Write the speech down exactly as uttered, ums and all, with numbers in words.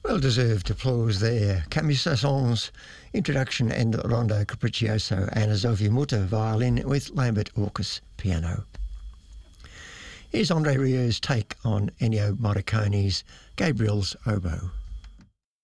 Well-deserved applause there. Camille Saint-Saëns introduction and Rondo Capriccioso, and Zofia Mutter violin with Lambert Orcus piano. Here's Andre Rieu's take on Ennio Morricone's Gabriel's Oboe.